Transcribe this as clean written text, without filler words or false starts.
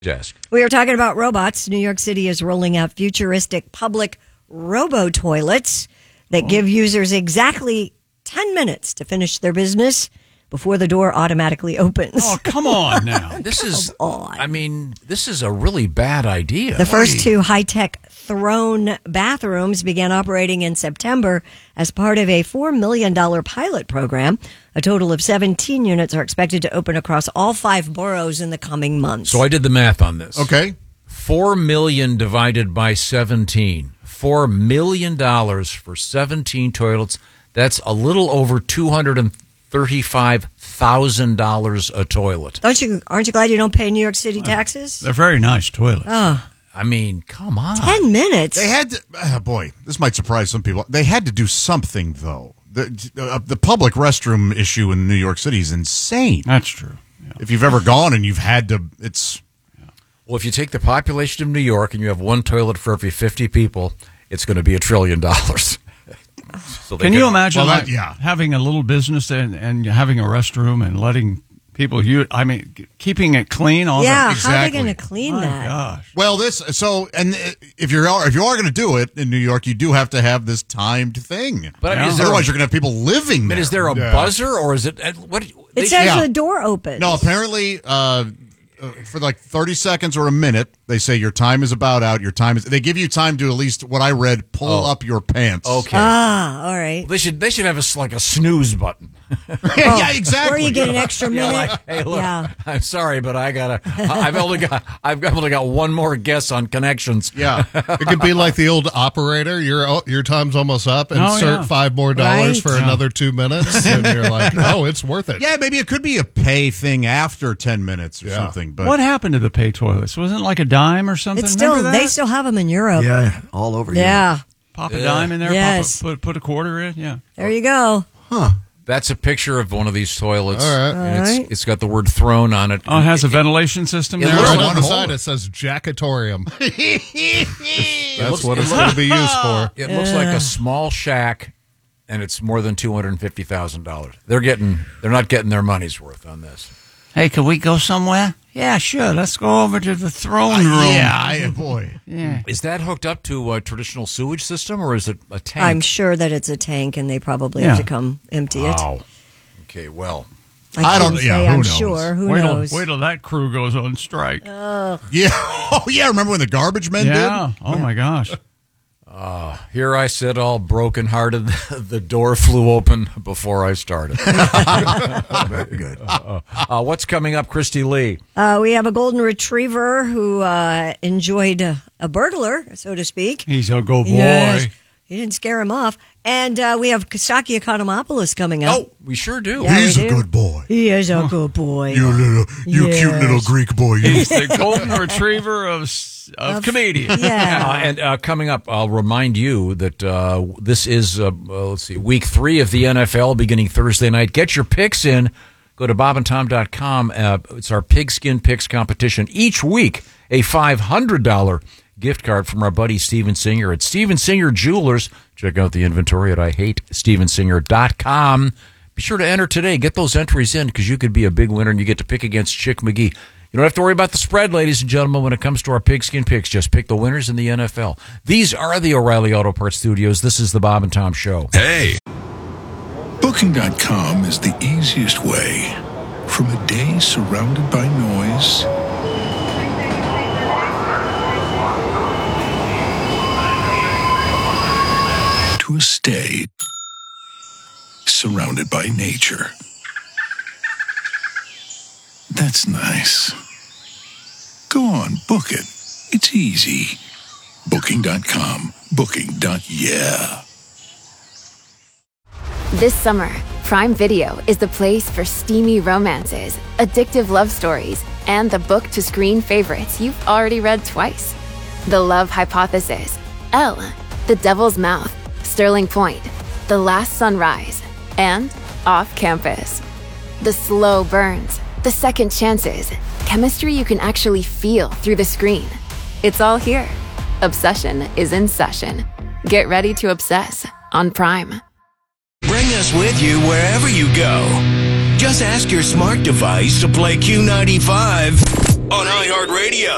Desk. We were talking about robots. New York City is rolling out futuristic public robo-toilets that give users exactly 10 minutes to finish their business before the door automatically opens. Oh, come on now. This is a really bad idea. The first two high-tech Throne bathrooms began operating in September as part of a $4 million pilot program. A total of 17 units are expected to open across all 5 boroughs in the coming months. So I did the math on this. Okay. 4 million divided by 17. $4 million for 17 toilets. That's a little over $235,000 a toilet. Aren't you glad you don't pay New York City taxes? They're very nice toilets. Oh, I mean, come on. 10 minutes. They had to, boy, this might surprise some people. They had to do something, though. The public restroom issue in New York City is insane. That's true. Yeah. If you've ever gone and you've had to, it's... Well, if you take the population of New York and you have one toilet for every 50 people, it's going to be $1 trillion. So Can you imagine yeah. having a little business and having a restroom and letting people use? I mean, keeping it clean. How are they Exactly. going to clean My that? gosh. Well, if you are going to do it in New York, you do have to have this timed thing. But Yeah. is there Otherwise, you're going to have people living there. Is there a buzzer or is it what? It says the door opens. No, apparently, for like 30 seconds or a minute, they say your time is about out. They give you time to at least, what I read, pull up your pants. Okay. All right. They should have a snooze button. Yeah, exactly. Or you get an extra minute. Hey, look, I'm sorry, but I've only got one more guess on connections. Yeah. It could be like the old operator. Your time's almost up. Insert $5 more Right. for another 2 minutes, and you're like, oh, it's worth it. Yeah, maybe it could be a pay thing after 10 minutes or something. But What happened to the pay toilets? Wasn't it like a dime or something? It's still, Remember that? they still have them in Europe. Yeah, all over Europe. Yeah. Pop a dime in there. Yes. Put a quarter in. Yeah. There you go. That's a picture of one of these toilets. All right. And it's got the word "throne" on it. Oh, it has a ventilation system it there. looks Right like on the hole. side, it says Jackatorium. That's what it's going to be used for. It looks like a small shack, and it's more than $250,000. They're not getting their money's worth on this. Hey, can we go somewhere? Yeah, sure. Let's go over to the throne room. boy. Yeah. Is that hooked up to a traditional sewage system, or is it a tank? I'm sure that it's a tank, and they probably have to come empty it. Wow. Okay, well. I don't- can't yeah, say, who I'm knows? sure. Who Wait knows? till that crew goes on strike. Yeah. Oh, yeah. Remember when the garbage men Yeah. Oh, my gosh. Here I sit all brokenhearted. The door flew open before I started. Very good. What's coming up, Christy Lee? We have a golden retriever who enjoyed a burglar, so to speak. He's a good boy. Yes. He didn't scare him off. And we have Kostaki Economopoulos coming up. Oh, we sure do. Yeah, He's we a do. good boy. He is a good boy. You Yes. cute little Greek boy. You. He's the golden retriever of comedians. Yeah. And coming up, I'll remind you that this is, week 3 of the NFL beginning Thursday night. Get your picks in. Go to bobandtom.com. It's our Pigskin Picks competition. Each week, a $500 gift card from our buddy Steven Singer at Steven Singer Jewelers. Check out the inventory at IHateStevenSinger.com. Be sure to enter today. Get those entries in because you could be a big winner and you get to pick against Chick McGee. You don't have to worry about the spread, ladies and gentlemen, when it comes to our Pigskin Picks. Just pick the winners in the NFL. These are the O'Reilly Auto Parts Studios. This is the Bob and Tom Show. Hey! Booking.com is the easiest way. From a day surrounded by noise to a stay surrounded by nature. That's nice. Go on, book it. It's easy. Booking.com. Booking.yeah. This summer, Prime Video is the place for steamy romances, addictive love stories, and the book-to-screen favorites you've already read twice. The Love Hypothesis, Elle, The Devil's Mouth, Sterling Point, The Last Sunrise, and Off Campus. The slow burns, the second chances, chemistry you can actually feel through the screen. It's all here. Obsession is in session. Get ready to obsess on Prime. Bring us with you wherever you go. Just ask your smart device to play Q95 on iHeartRadio.